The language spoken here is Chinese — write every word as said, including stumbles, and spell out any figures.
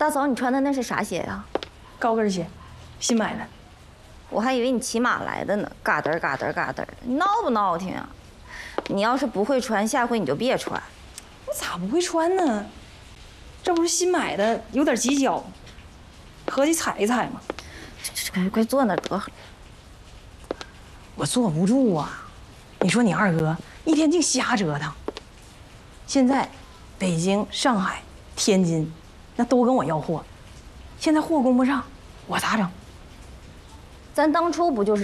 大嫂，你穿的那是啥鞋呀？ 高跟鞋，新买的。 我还以为你骑马来的呢，嘎噔嘎噔嘎噔，你闹不闹挺啊？你要是不会穿，下回你就别穿。 我咋不会穿呢？这不是新买的，有点挤脚，合计踩一踩嘛。 快快坐那儿得。 我坐不住啊！你说你二哥一天净瞎折腾。现在北京、上海、天津，那都跟我要货，现在货供不上，我咋整？ 咱当初不就是